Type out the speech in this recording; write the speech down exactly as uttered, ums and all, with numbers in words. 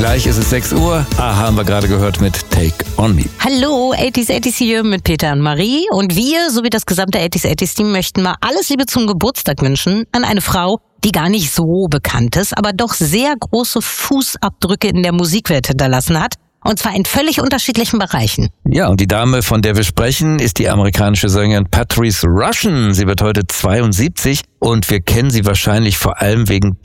Gleich ist es sechs Uhr. Ah, haben wir gerade gehört mit Take On Me. Hallo, achtziger achtziger hier mit Peter und Marie. Und wir, sowie das gesamte achtziger achtziger Team, möchten mal alles Liebe zum Geburtstag wünschen an eine Frau, die gar nicht so bekannt ist, aber doch sehr große Fußabdrücke in der Musikwelt hinterlassen hat. Und zwar in völlig unterschiedlichen Bereichen. Ja, und die Dame, von der wir sprechen, ist die amerikanische Sängerin Patrice Rushen. Sie wird heute zweiundsiebzig und wir kennen sie wahrscheinlich vor allem wegen